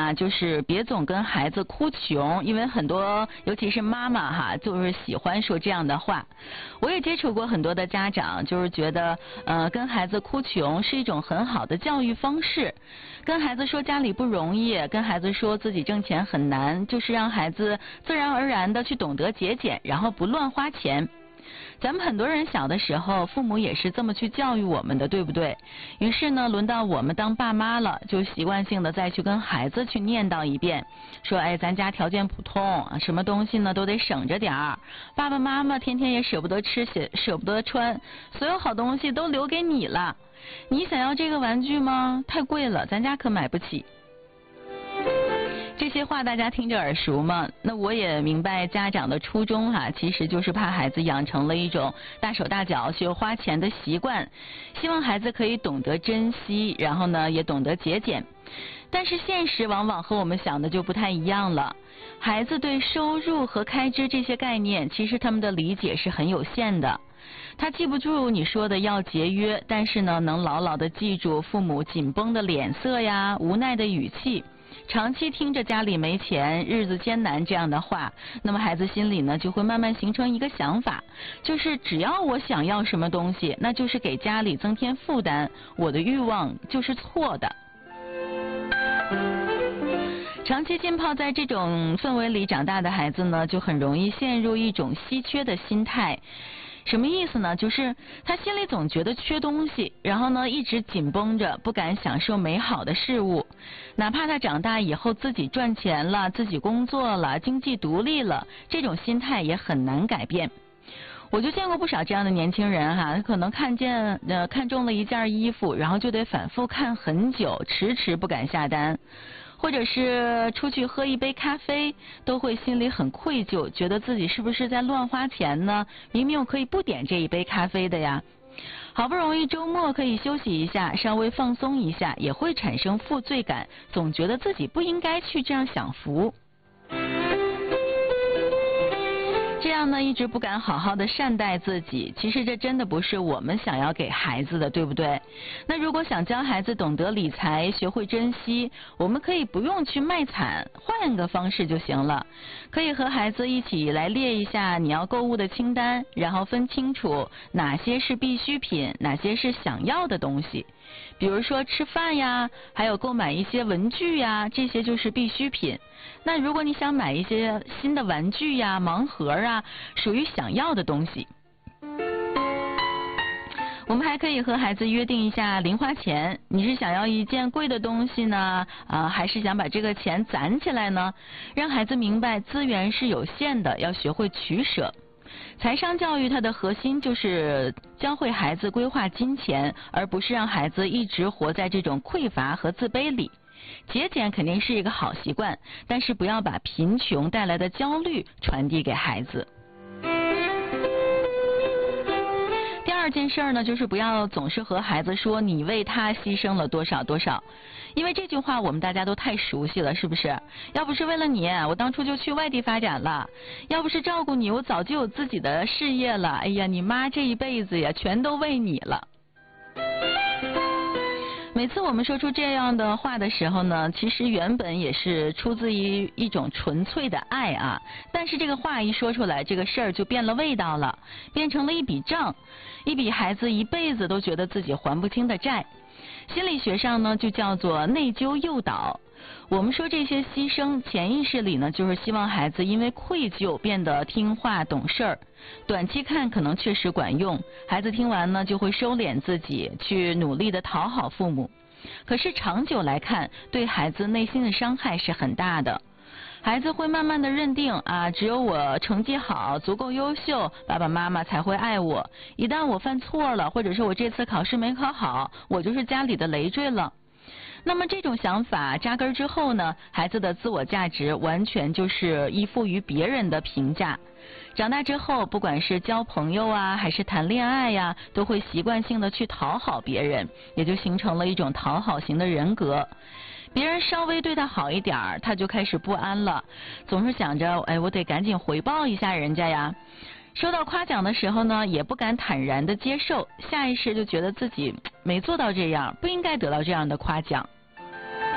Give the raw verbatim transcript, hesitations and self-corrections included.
啊，就是别总跟孩子哭穷，因为很多尤其是妈妈哈，就是喜欢说这样的话。我也接触过很多的家长，就是觉得呃跟孩子哭穷是一种很好的教育方式，跟孩子说家里不容易，跟孩子说自己挣钱很难，就是让孩子自然而然的去懂得节俭，然后不乱花钱。咱们很多人小的时候，父母也是这么去教育我们的，对不对？于是呢，轮到我们当爸妈了，就习惯性的再去跟孩子去念叨一遍，说，哎，咱家条件普通，什么东西呢都得省着点儿，爸爸妈妈天天也舍不得吃，舍舍不得穿，所有好东西都留给你了。你想要这个玩具吗？太贵了，咱家可买不起。这些话大家听着耳熟吗？那我也明白家长的初衷哈、啊，其实就是怕孩子养成了一种大手大脚学花钱的习惯，希望孩子可以懂得珍惜，然后呢也懂得节俭。但是现实往往和我们想的就不太一样了。孩子对收入和开支这些概念，其实他们的理解是很有限的。他记不住你说的要节约，但是呢能牢牢的记住父母紧绷的脸色呀，无奈的语气。长期听着家里没钱，日子艰难这样的话，那么孩子心里呢就会慢慢形成一个想法，就是只要我想要什么东西，那就是给家里增添负担，我的欲望就是错的。长期浸泡在这种氛围里长大的孩子呢，就很容易陷入一种稀缺的心态。什么意思呢？就是他心里总觉得缺东西，然后呢一直紧绷着，不敢享受美好的事物。哪怕他长大以后自己赚钱了，自己工作了，经济独立了，这种心态也很难改变。我就见过不少这样的年轻人哈，他可能看见呃看中了一件衣服，然后就得反复看很久，迟迟不敢下单。或者是出去喝一杯咖啡，都会心里很愧疚，觉得自己是不是在乱花钱呢？明明我可以不点这一杯咖啡的呀。好不容易周末可以休息一下，稍微放松一下，也会产生负罪感，总觉得自己不应该去这样享福。这样呢，一直不敢好好的善待自己，其实这真的不是我们想要给孩子的，对不对？那如果想教孩子懂得理财，学会珍惜，我们可以不用去卖惨，换个方式就行了。可以和孩子一起来列一下你要购物的清单，然后分清楚哪些是必需品，哪些是想要的东西。比如说吃饭呀，还有购买一些文具呀，这些就是必需品。那如果你想买一些新的玩具呀、盲盒啊，属于想要的东西。我们还可以和孩子约定一下零花钱，你是想要一件贵的东西呢，啊、呃，还是想把这个钱攒起来呢？让孩子明白资源是有限的，要学会取舍。财商教育它的核心就是教会孩子规划金钱，而不是让孩子一直活在这种匮乏和自卑里。节俭肯定是一个好习惯，但是不要把贫穷带来的焦虑传递给孩子。第二件事呢，就是不要总是和孩子说你为他牺牲了多少多少，因为这句话我们大家都太熟悉了，是不是？要不是为了你，我当初就去外地发展了；要不是照顾你，我早就有自己的事业了。哎呀，你妈这一辈子呀，全都为你了。每次我们说出这样的话的时候呢，其实原本也是出自于一种纯粹的爱啊，但是这个话一说出来，这个事儿就变了味道了，变成了一笔账，一笔孩子一辈子都觉得自己还不清的债。心理学上呢，就叫做内疚诱导。我们说这些牺牲，潜意识里呢，就是希望孩子因为愧疚变得听话懂事儿。短期看可能确实管用，孩子听完呢就会收敛自己，去努力的讨好父母。可是长久来看，对孩子内心的伤害是很大的。孩子会慢慢的认定啊，只有我成绩好，足够优秀，爸爸妈妈才会爱我。一旦我犯错了，或者是我这次考试没考好，我就是家里的累赘了。那么这种想法扎根之后呢，孩子的自我价值完全就是依附于别人的评价。长大之后，不管是交朋友啊，还是谈恋爱呀、啊，都会习惯性的去讨好别人，也就形成了一种讨好型的人格。别人稍微对他好一点儿，他就开始不安了，总是想着，哎，我得赶紧回报一下人家呀。收到夸奖的时候呢，也不敢坦然的接受，下意识就觉得自己没做到这样，不应该得到这样的夸奖。